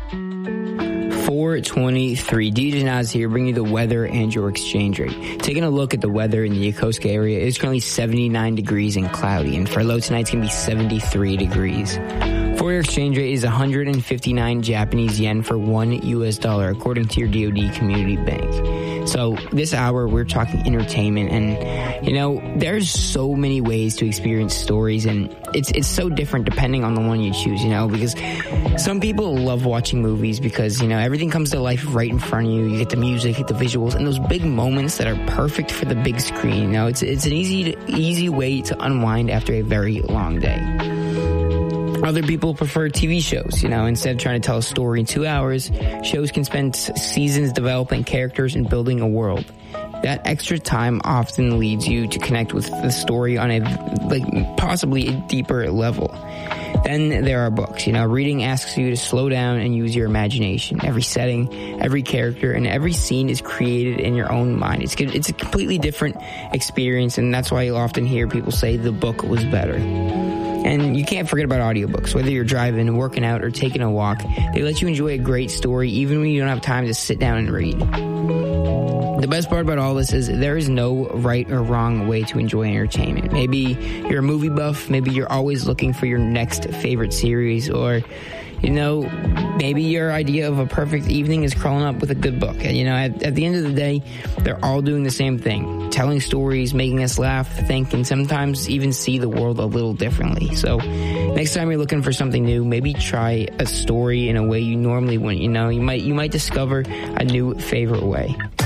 4:23. DJ Naz here, bringing you the weather and your exchange rate. Taking a look at the weather in the Yokosuka area, it is currently 79 degrees and cloudy, and for low tonight it's going to be 73 degrees. For your exchange rate is 159 Japanese yen for $1 US, according to your DoD Community Bank. So this hour we're talking entertainment, and you know there's so many ways to experience stories, and it's so different depending on the one you choose. You know, because some people love watching movies because you know everything comes to life right in front of you. You get the music, get the visuals, and those big moments that are perfect for the big screen. You know, it's an easy way to unwind after a very long day. Other people prefer TV shows, you know, instead of trying to tell a story in 2 hours, shows can spend seasons developing characters and building a world. That extra time often leads you to connect with the story on possibly a deeper level. Then there are books, you know, reading asks you to slow down and use your imagination. Every setting, every character, and every scene is created in your own mind. It's a completely different experience, and that's why you'll often hear people say the book was better. And you can't forget about audiobooks. Whether you're driving, working out, or taking a walk, they let you enjoy a great story even when you don't have time to sit down and read. The best part about all this is there is no right or wrong way to enjoy entertainment. Maybe you're a movie buff, maybe you're always looking for your next favorite series, or, you know, maybe your idea of a perfect evening is curling up with a good book. And, you know, at the end of the day, they're all doing the same thing. Telling stories, making us laugh, think, and sometimes even see the world a little differently. So next time you're looking for something new, maybe try a story in a way you normally wouldn't. You know, you might discover a new favorite way.